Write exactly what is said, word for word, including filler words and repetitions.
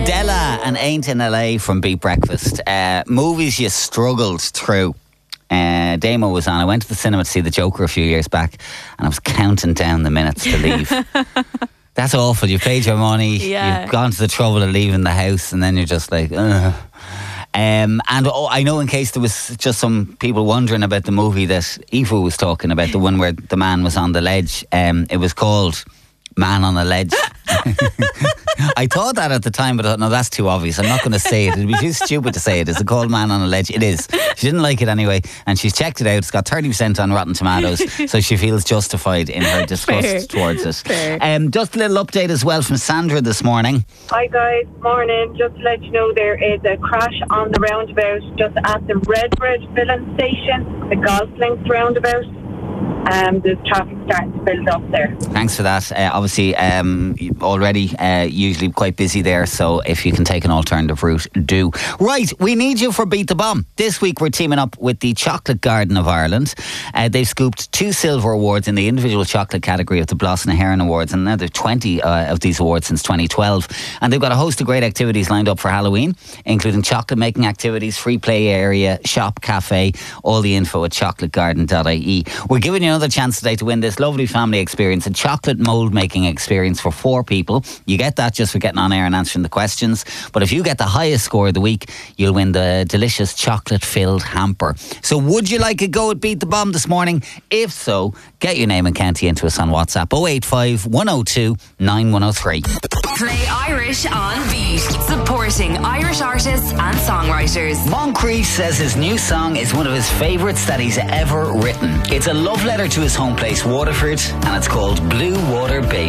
Della and Ain't in L A from Beat Breakfast. Uh, movies you struggled through. Uh, Damo was on. I went to the cinema to see The Joker a few years back, and I was counting down the minutes to leave. That's awful. You paid your money, Yeah. you've gone to the trouble of leaving the house, and then you're just like, ugh. Um, and oh, I know, in case there was just some people wondering about the movie that Aoife was talking about, the one where the man was on the ledge, um, it was called Man on a Ledge. I thought that at the time, but I thought, no, that's too obvious. I'm not going to say it. It'd be too stupid to say it. Is it called Man on a Ledge? It is. She didn't like it anyway, and she's checked it out. It's got thirty percent on Rotten Tomatoes, so she feels justified in her disgust Fair. towards it. Fair. Um, just a little update as well from Sandra this morning. Hi guys, morning. Just to let you know, there is a crash on the roundabout just at the Redbridge filling station, the Golf Links roundabout. Um, there's traffic starting to build up there. Thanks for that. Uh, obviously, um, already uh, usually quite busy there, so if you can take an alternative route, do. Right, we need you for Beat the Bomb. This week we're teaming up with the Chocolate Garden of Ireland. Uh, they've scooped two silver awards in the individual chocolate category of the Bloss na Heron Awards, and now there are twenty uh, of these awards since twenty twelve. And they've got a host of great activities lined up for Halloween, including chocolate making activities, free play area, shop, cafe. All the info at chocolate garden dot I E. We're giving you another chance today to win this lovely family experience, a chocolate mould making experience for four people. You get that just for getting on air and answering the questions, but if you get the highest score of the week, you'll win the delicious chocolate filled hamper. So would you like a go at Beat the Bomb this morning? If so, get your name and county into us on WhatsApp oh eight five, one oh two, nine one oh three. Play Irish on Beat, supporting Irish artists and songwriters. Moncrief says his new song is one of his favourites that he's ever written. It's a love letter to his home place, Waterford, and it's called Blue Water Baby.